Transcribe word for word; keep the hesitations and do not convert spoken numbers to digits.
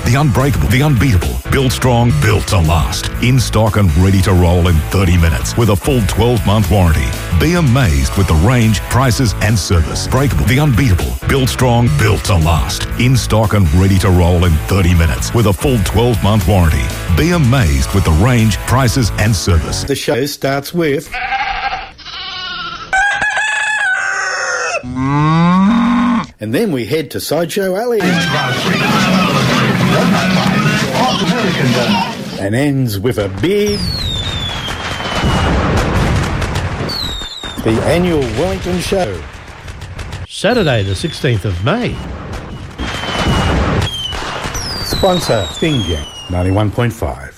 The unbreakable, the unbeatable. Built strong, built to last. In stock and ready to roll in thirty minutes with a full twelve-month warranty. Be amazed with the range, prices and service. Breakable, the unbeatable. Built strong, built to last. In stock and ready to roll in thirty minutes with a full twelve-month warranty. Be amazed with the range, prices and service. The show starts with... And then we head to Sideshow Alley. And ends with a big... The annual Wellington Show. Saturday the sixteenth of May. Sponsor, Thing Gang, ninety-one point five.